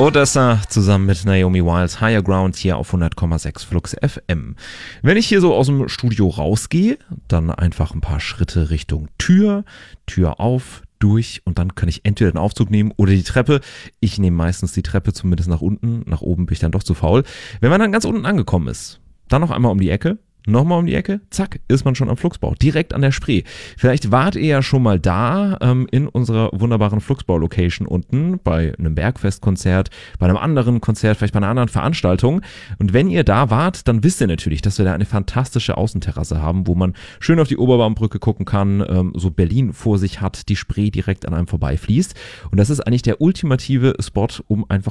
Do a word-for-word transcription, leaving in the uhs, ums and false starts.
Odessa zusammen mit Naomi Wilds, Higher Ground hier auf hundert Komma sechs Flux F M. Wenn ich hier so aus dem Studio rausgehe, dann einfach ein paar Schritte Richtung Tür, Tür auf, durch und dann kann ich entweder den Aufzug nehmen oder die Treppe. Ich nehme meistens die Treppe zumindest nach unten, nach oben bin ich dann doch zu faul. Wenn man dann ganz unten angekommen ist, dann noch einmal um die Ecke, nochmal um die Ecke, zack, ist man schon am Flugsbau, direkt an der Spree. Vielleicht wart ihr ja schon mal da ähm, in unserer wunderbaren Flugsbau-Location unten bei einem Bergfestkonzert, bei einem anderen Konzert, vielleicht bei einer anderen Veranstaltung. Und wenn ihr da wart, dann wisst ihr natürlich, dass wir da eine fantastische Außenterrasse haben, wo man schön auf die Oberbaumbrücke gucken kann, ähm, so Berlin vor sich hat, die Spree direkt an einem vorbeifließt. Und das ist eigentlich der ultimative Spot, um einfach